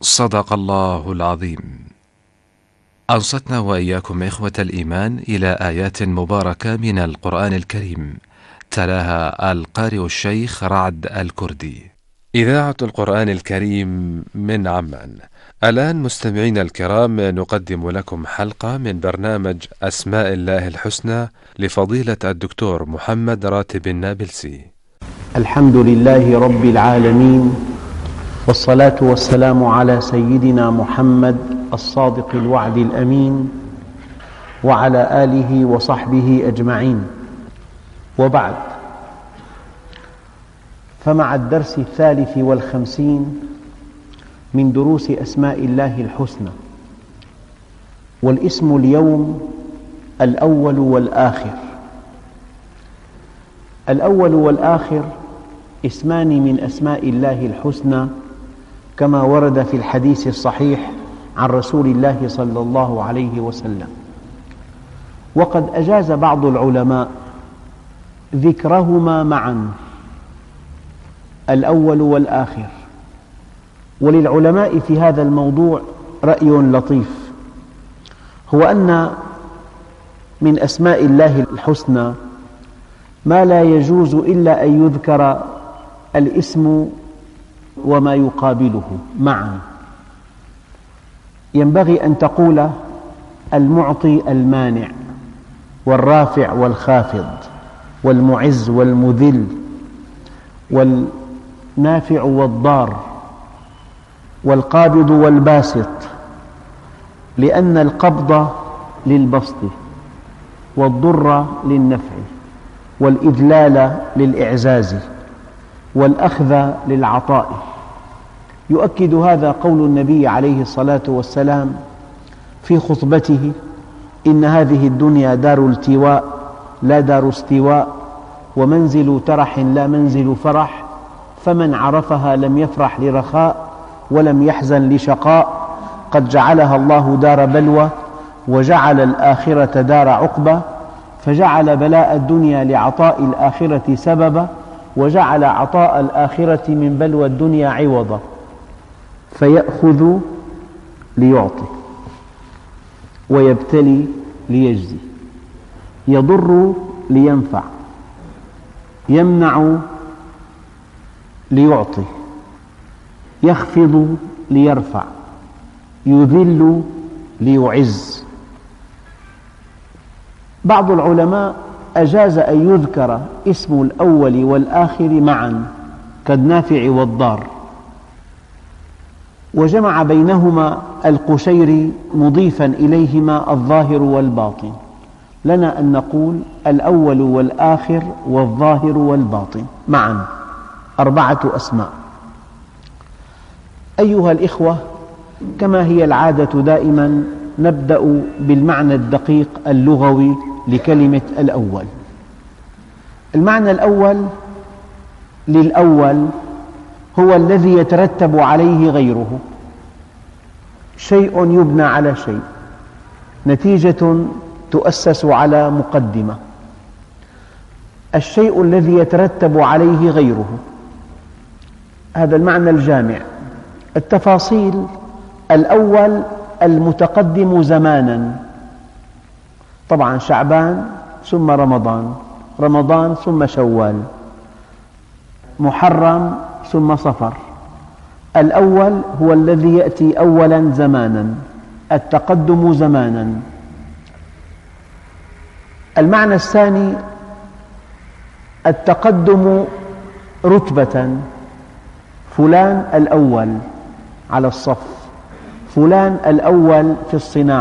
صدق الله العظيم. أنصتنا وإياكم إخوة الإيمان إلى آيات مباركة من القرآن الكريم، تلاها القارئ الشيخ رعد الكردي. إذاعة القرآن الكريم من عمان. الآن مستمعين الكرام، نقدم لكم حلقة من برنامج أسماء الله الحسنى لفضيلة الدكتور محمد راتب النابلسي. الحمد لله رب العالمين، والصلاة والسلام على سيدنا محمد الصادق الوعد الأمين، وعلى آله وصحبه أجمعين، وبعد. فمع الدرس 53 من دروس أسماء الله الحسنى، والاسم اليوم الأول والآخر. الأول والآخر اسمان من أسماء الله الحسنى كما ورد في الحديث الصحيح عن رسول الله صلى الله عليه وسلم، وقد أجاز بعض العلماء ذكرهما معا، الأول والآخر. وللعلماء في هذا الموضوع رأي لطيف، هو أن من أسماء الله الحسنى ما لا يجوز إلا أن يذكر الاسم وما يقابله معا. ينبغي أن تقول المعطي المانع، والرافع والخافض، والمعز والمذل، والنافع والضار، والقابض والباسط، لأن القبض للبسط، والضر للنفع، والإذلال للإعزاز، والأخذ للعطاء. يؤكد هذا قول النبي عليه الصلاة والسلام في خطبته: إن هذه الدنيا دار التواء لا دار استواء، ومنزل ترح لا منزل فرح، فمن عرفها لم يفرح لرخاء ولم يحزن لشقاء، قد جعلها الله دار بلوى وجعل الآخرة دار عقبى، فجعل بلاء الدنيا لعطاء الآخرة سببا، وجعل عطاء الآخرة من بلوى الدنيا عوضا. فيأخذ ليعطي، ويبتلي ليجزي، يضر لينفع، يمنع ليعطي، يخفض ليرفع، يذل ليعز. بعض العلماء أجاز أن يذكر اسم الأول والآخر معا كالنافع والضار، وجمع بينهما القشيري مضيفا إليهما الظاهر والباطن. لنا أن نقول الأول والآخر والظاهر والباطن معا، 4 أسماء. أيها الإخوة، كما هي العادة دائما نبدأ بالمعنى الدقيق اللغوي لكلمة الأول. المعنى الأول للأول هو الذي يترتب عليه غيره، شيء يبنى على شيء، نتيجة تؤسس على مقدمة. الشيء الذي يترتب عليه غيره، هذا المعنى الجامع. التفاصيل: الأول المتقدم زمانا، طبعا شعبان ثم رمضان، رمضان ثم شوال، محرم ثم صفر. الأول هو الذي يأتي أولا زمانا، التقدم زمانا. المعنى الثاني التقدم رتبة، فلان الأول على الصف، فلان الأول في الصناعة.